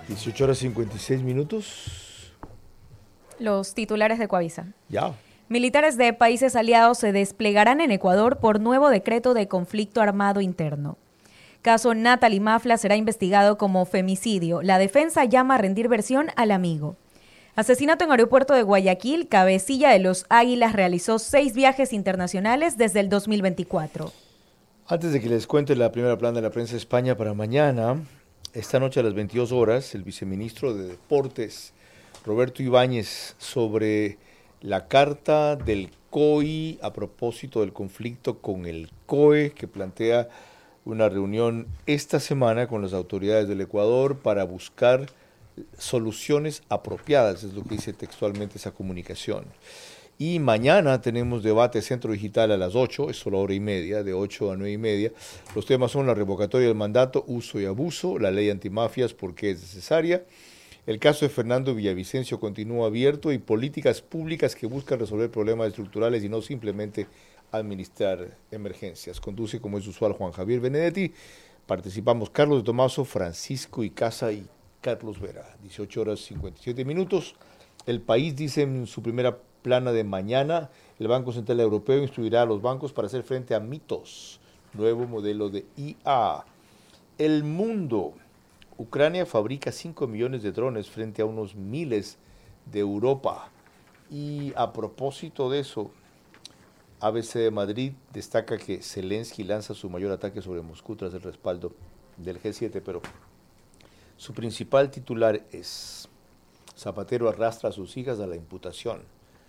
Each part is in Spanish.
18:56. Los titulares de Coavisa. Ya. Militares de países aliados se desplegarán en Ecuador por nuevo decreto de conflicto armado interno. Caso Natalie Mafla será investigado como femicidio. La defensa llama a rendir versión al amigo. Asesinato en aeropuerto de Guayaquil. Cabecilla de los Águilas realizó 6 viajes internacionales desde el 2024. Antes de que les cuente la primera plana de la prensa de España para mañana, esta noche a las 22 horas, el viceministro de Deportes, Roberto Ibáñez, sobre la carta del COI a propósito del conflicto con el COE, que plantea una reunión esta semana con las autoridades del Ecuador para buscar soluciones apropiadas, es lo que dice textualmente esa comunicación. Y mañana tenemos debate Centro Digital a las 8, es solo hora y media, de 8 a 9 y media. Los temas son la revocatoria del mandato, uso y abuso, la ley antimafias, por qué es necesaria. El caso de Fernando Villavicencio continúa abierto y políticas públicas que buscan resolver problemas estructurales y no simplemente administrar emergencias. Conduce, como es usual, Juan Javier Benedetti. Participamos Carlos de Tomaso, Francisco Icaza y Carlos Vera. 18:57. El País dice en su primera plana de mañana, el Banco Central Europeo instruirá a los bancos para hacer frente a mitos. Nuevo modelo de IA. El Mundo. Ucrania fabrica 5 millones de drones frente a unos miles de Europa. Y a propósito de eso, ABC de Madrid destaca que Zelensky lanza su mayor ataque sobre Moscú tras el respaldo del G7, pero su principal titular es: Zapatero arrastra a sus hijas a la imputación.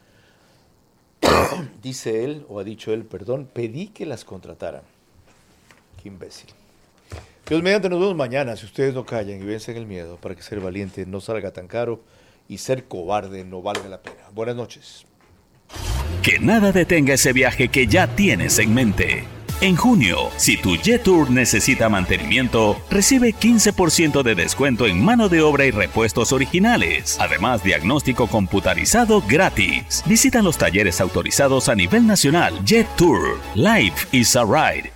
Dice él, o ha dicho él, perdón, pedí que las contrataran. Qué imbécil. Dios mediante, nos vemos mañana, si ustedes no callan y vencen el miedo, para que ser valiente no salga tan caro y ser cobarde no valga la pena. Buenas noches. Que nada detenga ese viaje que ya tienes en mente. En junio, si tu Jet-Tour necesita mantenimiento, recibe 15% de descuento en mano de obra y repuestos originales. Además, diagnóstico computarizado gratis. Visita los talleres autorizados a nivel nacional. Jet-Tour. Life is a ride.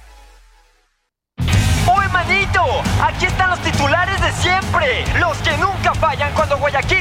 ¡Oh, hermanito! Aquí están los titulares de siempre. Los que nunca fallan cuando Guayaquil